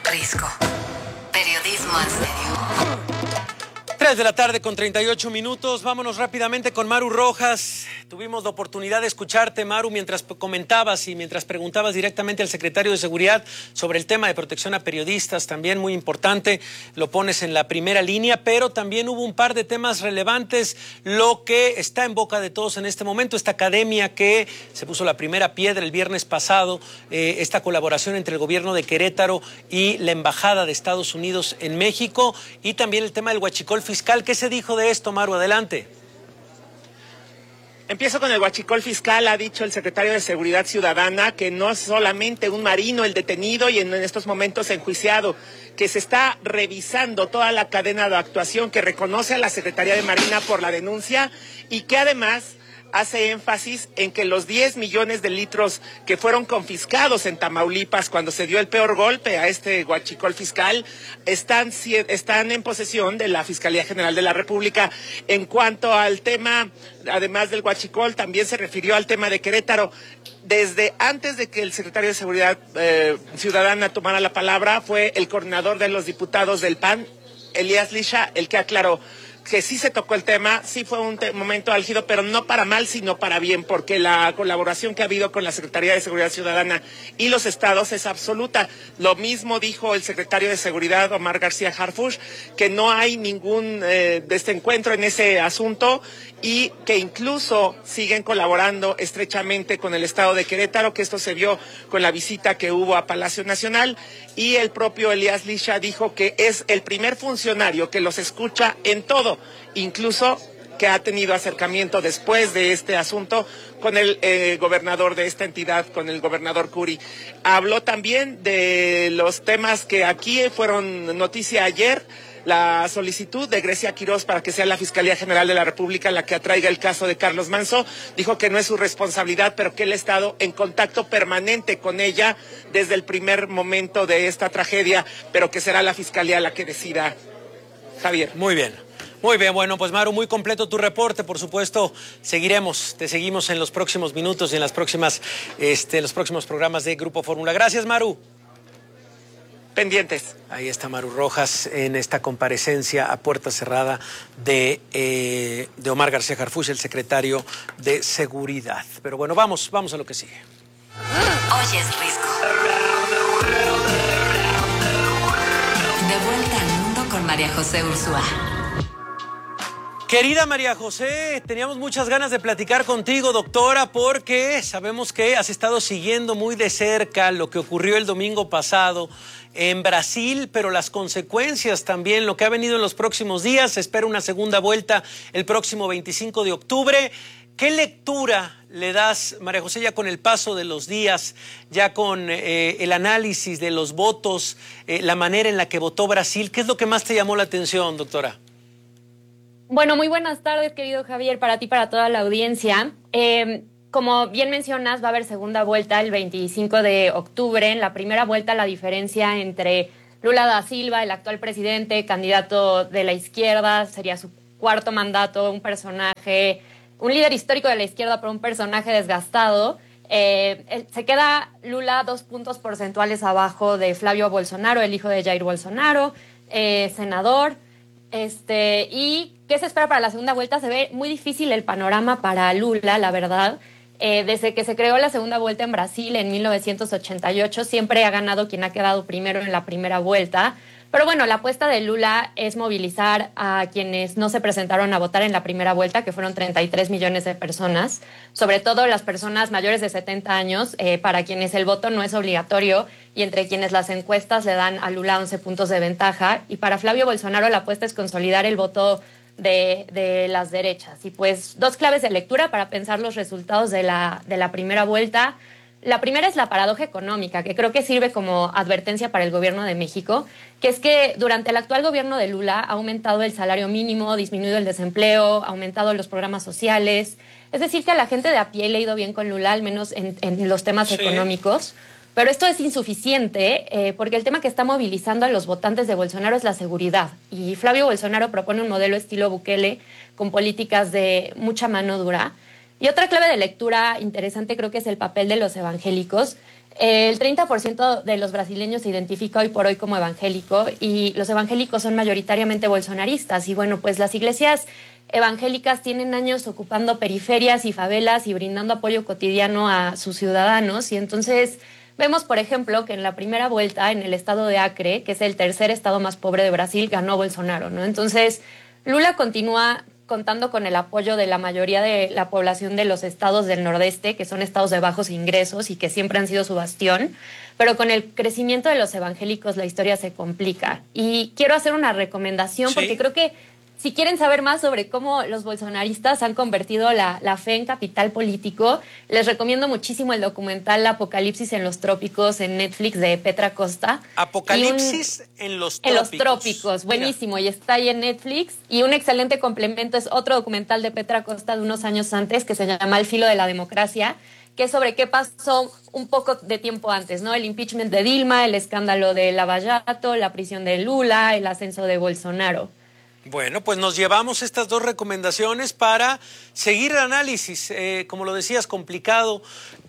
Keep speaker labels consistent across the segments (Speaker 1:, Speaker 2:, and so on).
Speaker 1: Risco. Periodismo en serio.
Speaker 2: 3 de la tarde con 38 minutos. Vámonos rápidamente con Maru Rojas. Tuvimos la oportunidad de escucharte, Maru, mientras comentabas y mientras preguntabas directamente al secretario de Seguridad sobre el tema de protección a periodistas, también muy importante, lo pones en la primera línea, pero también hubo un par de temas relevantes, lo que está en boca de todos en este momento, esta academia que se puso la primera piedra el viernes pasado, esta colaboración entre el gobierno de Querétaro y la Embajada de Estados Unidos en México, y también el tema del huachicol fiscal. ¿Qué se dijo de esto, Maru? Adelante.
Speaker 3: Empiezo con el huachicol fiscal. Ha dicho el secretario de Seguridad Ciudadana que no es solamente un marino el detenido y en estos momentos enjuiciado, que se está revisando toda la cadena de actuación, que reconoce a la Secretaría de Marina por la denuncia y que además hace énfasis en que los 10 millones de litros que fueron confiscados en Tamaulipas cuando se dio el peor golpe a este huachicol fiscal están en posesión de la Fiscalía General de la República. En cuanto al tema, además del huachicol, también se refirió al tema de Querétaro. Desde antes de que el secretario de Seguridad Ciudadana tomara la palabra, fue el coordinador de los diputados del PAN, Elías Lisha, el que aclaró que sí se tocó el tema, sí fue un momento álgido, pero no para mal, sino para bien, porque la colaboración que ha habido con la Secretaría de Seguridad Ciudadana y los estados es absoluta. Lo mismo dijo el secretario de Seguridad, Omar García Harfuch, que no hay ningún desencuentro en ese asunto y que incluso siguen colaborando estrechamente con el estado de Querétaro, que esto se vio con la visita que hubo a Palacio Nacional, y el propio Elías Lisha dijo que es el primer funcionario que los escucha en todo, incluso que ha tenido acercamiento después de este asunto con el gobernador de esta entidad, con el gobernador Curi. Habló también de los temas que aquí fueron noticia ayer, la solicitud de Grecia Quirós para que sea la Fiscalía General de la República la que atraiga el caso de Carlos Manso. Dijo que no es su responsabilidad, pero que él ha estado en contacto permanente con ella desde el primer momento de esta tragedia, pero que será la Fiscalía la que decida. Javier.
Speaker 2: Muy bien. Muy bien, bueno, pues Maru, muy completo tu reporte, por supuesto, te seguimos en los próximos minutos y en las próximas, los próximos programas de Grupo Fórmula. Gracias, Maru.
Speaker 3: Pendientes.
Speaker 2: Ahí está Maru Rojas en esta comparecencia a puerta cerrada de Omar García Harfuch, el secretario de Seguridad. Pero bueno, vamos a lo que sigue.
Speaker 1: Hoy es Risco. De vuelta al mundo con María José Ursúa.
Speaker 2: Querida María José, teníamos muchas ganas de platicar contigo, doctora, porque sabemos que has estado siguiendo muy de cerca lo que ocurrió el domingo pasado en Brasil, pero las consecuencias también, lo que ha venido en los próximos días. Se espera una segunda vuelta el próximo 25 de octubre. ¿Qué lectura le das, María José, ya con el paso de los días, ya con el análisis de los votos, la manera en la que votó Brasil? ¿Qué es lo que más te llamó la atención, doctora?
Speaker 4: Bueno, muy buenas tardes, querido Javier, para ti, para toda la audiencia. Como bien mencionas, va a haber segunda vuelta el 25 de octubre. En la primera vuelta, la diferencia entre Lula da Silva, el actual presidente, candidato de la izquierda, sería su cuarto mandato, un líder histórico de la izquierda, pero un personaje desgastado. Se queda Lula 2 puntos porcentuales abajo de Flavio Bolsonaro, el hijo de Jair Bolsonaro, senador. ¿Y qué se espera para la segunda vuelta? Se ve muy difícil el panorama para Lula, la verdad. Desde que se creó la segunda vuelta en Brasil en 1988, siempre ha ganado quien ha quedado primero en la primera vuelta. Pero bueno, la apuesta de Lula es movilizar a quienes no se presentaron a votar en la primera vuelta, que fueron 33 millones de personas, sobre todo las personas mayores de 70 años, para quienes el voto no es obligatorio y entre quienes las encuestas le dan a Lula 11 puntos de ventaja. Y para Flavio Bolsonaro la apuesta es consolidar el voto de las derechas. Y pues 2 claves de lectura para pensar los resultados de la primera vuelta. La primera es la paradoja económica, que creo que sirve como advertencia para el gobierno de México, que es que durante el actual gobierno de Lula ha aumentado el salario mínimo, disminuido el desempleo, ha aumentado los programas sociales. Es decir, que a la gente de a pie le ha ido bien con Lula, al menos en los temas económicos. Pero esto es insuficiente porque el tema que está movilizando a los votantes de Bolsonaro es la seguridad. Y Flavio Bolsonaro propone un modelo estilo Bukele con políticas de mucha mano dura. Y otra clave de lectura interesante creo que es el papel de los evangélicos. El 30% de los brasileños se identifica hoy por hoy como evangélico y los evangélicos son mayoritariamente bolsonaristas. Y bueno, pues las iglesias evangélicas tienen años ocupando periferias y favelas y brindando apoyo cotidiano a sus ciudadanos. Y entonces vemos, por ejemplo, que en la primera vuelta en el estado de Acre, que es el tercer estado más pobre de Brasil, ganó Bolsonaro, ¿no? Entonces, Lula continúa contando con el apoyo de la mayoría de la población de los estados del nordeste, que son estados de bajos ingresos y que siempre han sido su bastión, pero con el crecimiento de los evangélicos la historia se complica. Y quiero hacer una recomendación porque creo que si quieren saber más sobre cómo los bolsonaristas han convertido la fe en capital político, les recomiendo muchísimo el documental Apocalipsis en los Trópicos en Netflix de Petra Costa.
Speaker 2: Apocalipsis en los Trópicos.
Speaker 4: En los Trópicos, buenísimo, y está ahí en Netflix. Y un excelente complemento es otro documental de Petra Costa de unos años antes que se llama Al filo de la democracia, que es sobre qué pasó un poco de tiempo antes, ¿no? El impeachment de Dilma, el escándalo de Lavallato, la prisión de Lula, el ascenso de Bolsonaro.
Speaker 2: Bueno, pues nos llevamos estas dos recomendaciones para seguir el análisis, como lo decías, complicado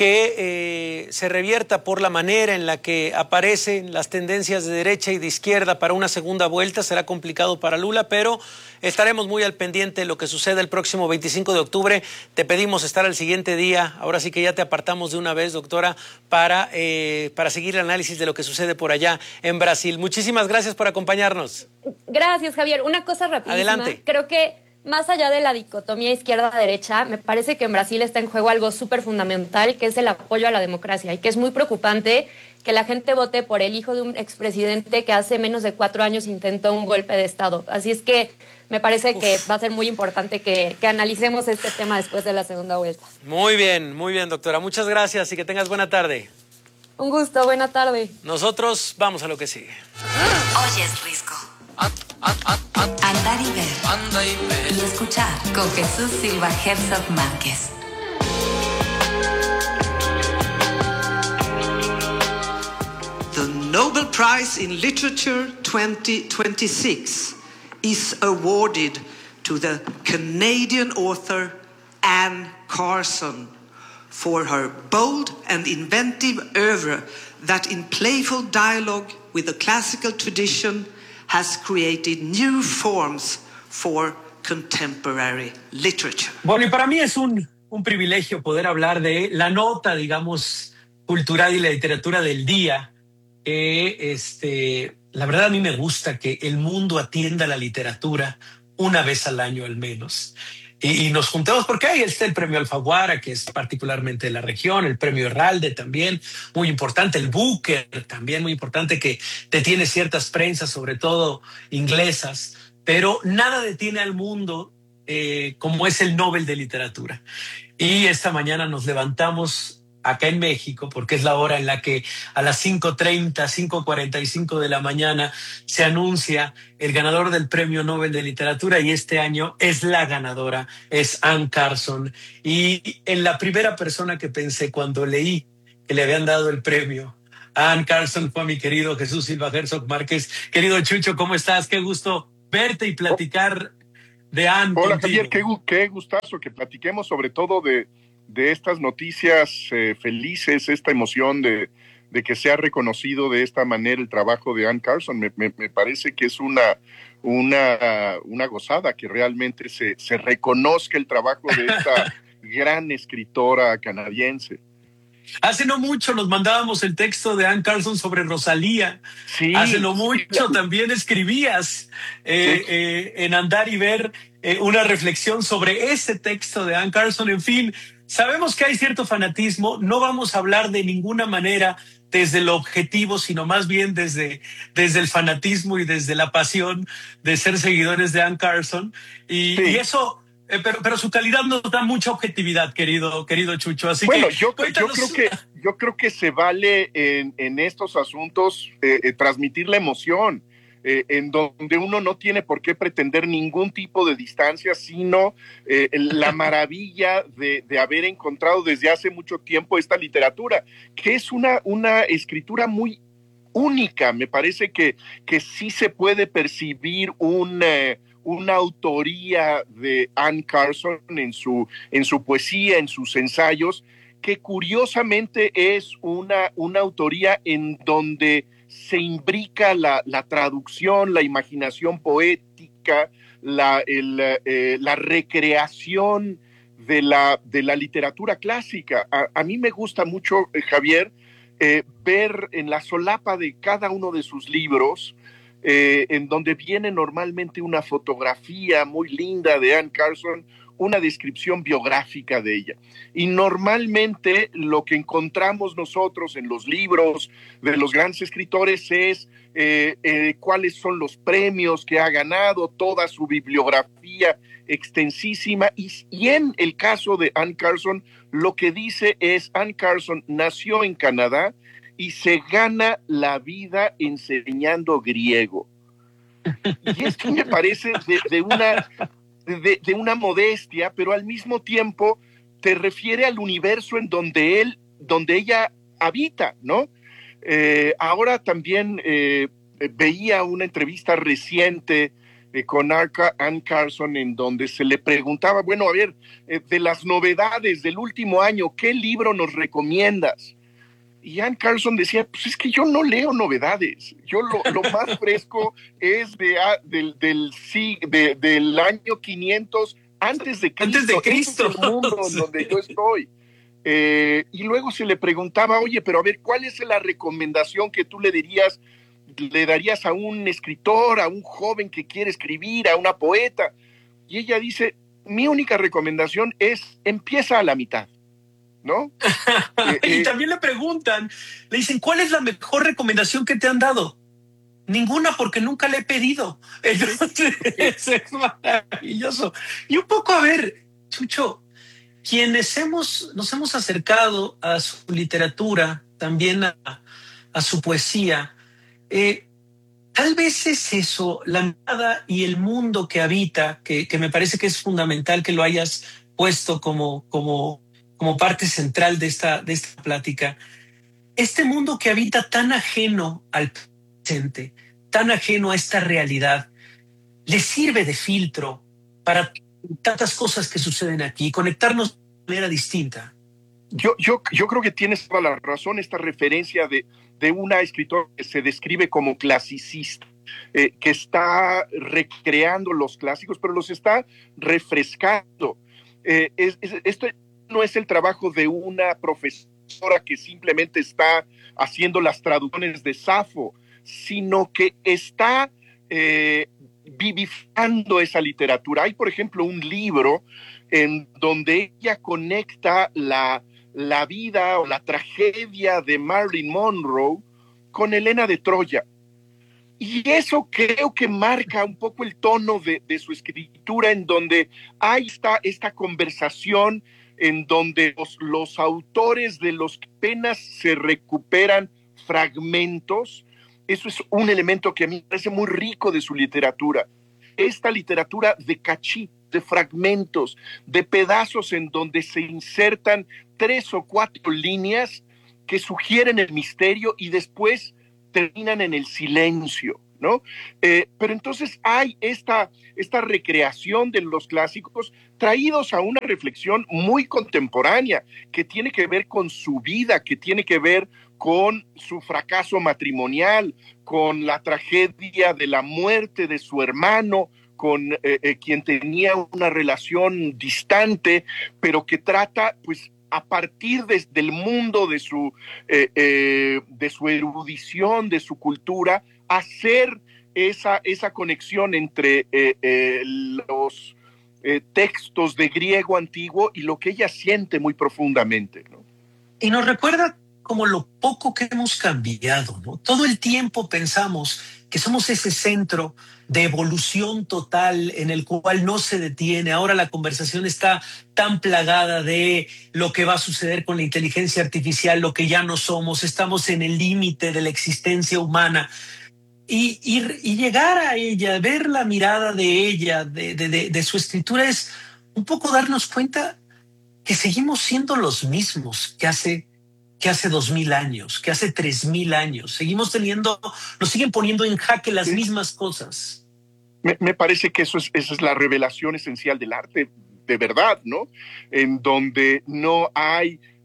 Speaker 2: que se revierta por la manera en la que aparecen las tendencias de derecha y de izquierda para una segunda vuelta. Será complicado para Lula, pero estaremos muy al pendiente de lo que suceda el próximo 25 de octubre. Te pedimos estar al siguiente día, ahora sí que ya te apartamos de una vez, doctora, para seguir el análisis de lo que sucede por allá en Brasil. Muchísimas gracias por acompañarnos.
Speaker 4: Gracias, Javier. Una cosa rapidísima.
Speaker 2: Adelante.
Speaker 4: Creo que más allá de la dicotomía izquierda-derecha, me parece que en Brasil está en juego algo súper fundamental, que es el apoyo a la democracia, y que es muy preocupante que la gente vote por el hijo de un expresidente que hace menos de 4 años intentó un golpe de Estado. Así es que me parece que va a ser muy importante que analicemos este tema después de la segunda vuelta.
Speaker 2: Muy bien, doctora. Muchas gracias y que tengas buena tarde.
Speaker 4: Un gusto, buena tarde.
Speaker 2: Nosotros vamos a lo que sigue.
Speaker 1: Hoy es Risco. Andar y ver. Y escuchar con Jesús Silva Herzog Márquez.
Speaker 5: The Nobel Prize in Literature 2026 is awarded to the Canadian author Anne Carson for her bold and inventive oeuvre that in playful dialogue with the classical tradition has created new forms for contemporary literature.
Speaker 2: Bueno, y para mí es un privilegio poder hablar de la nota, digamos, cultural y la literatura del día. La verdad a mí me gusta que el mundo atienda la literatura una vez al año al menos. Y nos juntemos porque ahí está el premio Alfaguara, que es particularmente de la región, el premio Herralde también, muy importante, el Booker también muy importante, que detiene ciertas prensas, sobre todo inglesas, pero nada detiene al mundo como es el Nobel de Literatura. Y esta mañana nos levantamos acá en México, porque es la hora en la que a las 5:30, 5:45 de la mañana se anuncia el ganador del Premio Nobel de Literatura, y este año es la ganadora, es Anne Carson. Y en la primera persona que pensé cuando leí que le habían dado el premio a Anne Carson fue a mi querido Jesús Silva Herzog Márquez. Querido Chucho, ¿cómo estás? Qué gusto verte y platicar de Anne.
Speaker 6: Hola,
Speaker 2: contigo.
Speaker 6: Javier, qué gustazo que platiquemos sobre todo de estas noticias felices, esta emoción de que se ha reconocido de esta manera el trabajo de Anne Carson. Me parece que es una gozada que realmente se reconozca el trabajo de esta gran escritora canadiense.
Speaker 2: Hace no mucho nos mandábamos el texto de Anne Carson sobre Rosalía.
Speaker 6: Sí.
Speaker 2: Hace no mucho también escribías en Andar y Ver una reflexión sobre ese texto de Anne Carson. En fin, sabemos que hay cierto fanatismo. No vamos a hablar de ninguna manera desde lo objetivo, sino más bien desde el fanatismo y desde la pasión de ser seguidores de Anne Carson. Y eso... Pero su calidad nos da mucha objetividad, querido Chucho. Así
Speaker 6: bueno,
Speaker 2: que
Speaker 6: yo creo que se vale en estos asuntos transmitir la emoción, en donde uno no tiene por qué pretender ningún tipo de distancia, sino la maravilla de haber encontrado desde hace mucho tiempo esta literatura, que es una escritura muy única. Me parece que sí se puede percibir una autoría de Anne Carson en su poesía, en sus ensayos, que curiosamente es una autoría en donde se imbrica la traducción, la imaginación poética, la recreación de la literatura clásica. A mí me gusta mucho, Javier, ver en la solapa de cada uno de sus libros, en donde viene normalmente una fotografía muy linda de Anne Carson, una descripción biográfica de ella. Y normalmente lo que encontramos nosotros en los libros de los grandes escritores es cuáles son los premios que ha ganado, toda su bibliografía extensísima. Y en el caso de Anne Carson, lo que dice es: Anne Carson nació en Canadá y se gana la vida enseñando griego. Y esto me parece de una modestia, pero al mismo tiempo te refiere al universo en donde ella habita, ¿no? Ahora también veía una entrevista reciente con Anne Carson, en donde se le preguntaba, bueno, a ver, de las novedades del último año, ¿qué libro nos recomiendas? Y Anne Carson decía, pues es que yo no leo novedades, yo lo más fresco es del año 500 antes de Cristo.
Speaker 2: Antes de Cristo.
Speaker 6: Es el mundo donde yo estoy. Y luego se le preguntaba, oye, pero a ver, ¿cuál es la recomendación que tú le darías a un escritor, a un joven que quiere escribir, a una poeta? Y ella dice, mi única recomendación es, empieza a la mitad, ¿no?
Speaker 2: Y también le preguntan, le dicen, ¿cuál es la mejor recomendación que te han dado? Ninguna, porque nunca le he pedido. Entonces, es maravilloso. Y un poco, a ver, Chucho, quienes nos hemos acercado a su literatura, también a su poesía, tal vez es eso, la mirada y el mundo que habita, que me parece que es fundamental que lo hayas puesto como parte central de esta plática. Este mundo que habita tan ajeno al presente, tan ajeno a esta realidad, le sirve de filtro para tantas cosas que suceden aquí, conectarnos de manera distinta.
Speaker 6: Yo creo que tienes toda la razón, esta referencia de una escritora que se describe como clasicista, que está recreando los clásicos, pero los está refrescando. Esto no es el trabajo de una profesora que simplemente está haciendo las traducciones de Safo, sino que está vivificando esa literatura. Hay, por ejemplo, un libro en donde ella conecta la vida o la tragedia de Marilyn Monroe con Helena de Troya. Y eso creo que marca un poco el tono de su escritura, en donde hay esta conversación en donde los autores de los que apenas se recuperan fragmentos. Eso es un elemento que a mí me parece muy rico de su literatura. Esta literatura de cachitos, de fragmentos, de pedazos en donde se insertan 3 o 4 líneas que sugieren el misterio y después terminan en el silencio, ¿no? Pero entonces hay esta recreación de los clásicos traídos a una reflexión muy contemporánea que tiene que ver con su vida, que tiene que ver con su fracaso matrimonial, con la tragedia de la muerte de su hermano, con quien tenía una relación distante, pero que trata, pues, a partir del mundo de su erudición, de su cultura, hacer esa conexión entre los textos de griego antiguo y lo que ella siente muy profundamente, ¿no?
Speaker 2: Y nos recuerda como lo poco que hemos cambiado, ¿no? Todo el tiempo pensamos que somos ese centro de evolución total en el cual no se detiene. Ahora la conversación está tan plagada de lo que va a suceder con la inteligencia artificial, lo que ya no somos, estamos en el límite de la existencia humana. Y llegar a ella, ver la mirada de ella, de su escritura, es un poco darnos cuenta que seguimos siendo los mismos que hace 2000 años, que hace 3000 años. Nos siguen poniendo en jaque las mismas cosas.
Speaker 6: Me parece que esa es la revelación esencial del arte, de verdad, ¿no? En donde no hay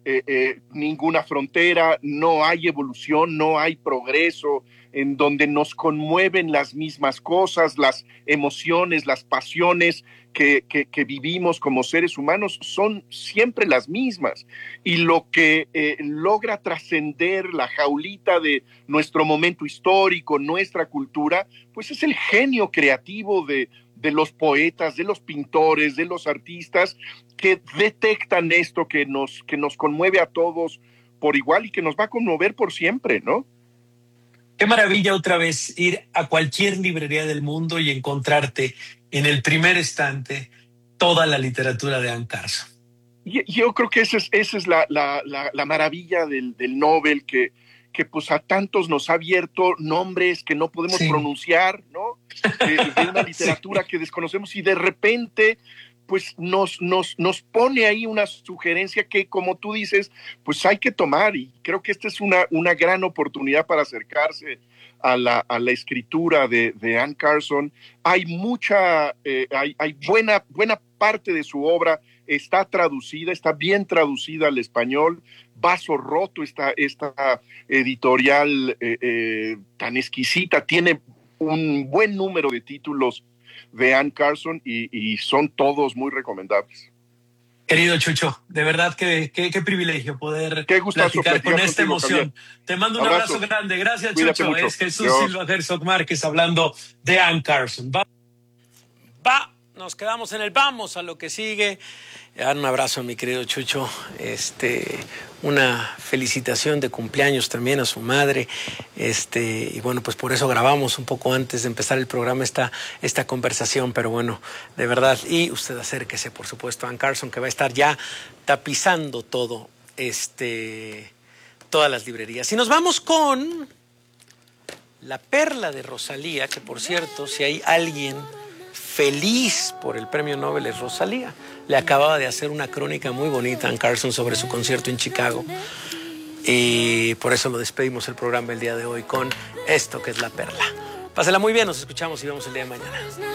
Speaker 6: ninguna frontera, no hay evolución, no hay progreso, en donde nos conmueven las mismas cosas, las emociones, las pasiones que vivimos como seres humanos son siempre las mismas. Y lo que logra trascender la jaulita de nuestro momento histórico, nuestra cultura, pues es el genio creativo de los poetas, de los pintores, de los artistas que detectan esto que nos conmueve a todos por igual y que nos va a conmover por siempre, ¿no?
Speaker 2: Qué maravilla otra vez ir a cualquier librería del mundo y encontrarte en el primer estante toda la literatura de Anne Carson.
Speaker 6: Yo creo que esa es la maravilla del Nobel, que pues a tantos nos ha abierto nombres que no podemos pronunciar, ¿no? De una literatura que desconocemos y de repente pues nos pone ahí una sugerencia que, como tú dices, pues hay que tomar, y creo que esta es una gran oportunidad para acercarse a la escritura de Anne Carson. Hay hay buena parte de su obra está traducida, está bien traducida al español. Vaso Roto, esta editorial tan exquisita, tiene un buen número de títulos de Anne Carson y son todos muy recomendables.
Speaker 2: Querido Chucho, de verdad qué privilegio poder platicar con esta emoción. Javier. Te mando un abrazo grande. Gracias, Cuídate Chucho. Mucho. Es Jesús Silva Herzog Márquez hablando de Anne Carson. Nos quedamos en el vamos a lo que sigue. Dar un abrazo a mi querido Chucho, una felicitación de cumpleaños también a su madre, y bueno, pues por eso grabamos un poco antes de empezar el programa esta conversación, pero bueno, de verdad, y usted acérquese, por supuesto, a Anne Carson, que va a estar ya tapizando todo, todas las librerías. Y nos vamos con La Perla de Rosalía, que por cierto, si hay alguien feliz por el premio Nobel es Rosalía. Le acababa de hacer una crónica muy bonita a Anne Carson sobre su concierto en Chicago. Y por eso lo despedimos el programa el día de hoy con esto que es La Perla. Pásela muy bien, nos escuchamos y vemos el día de mañana.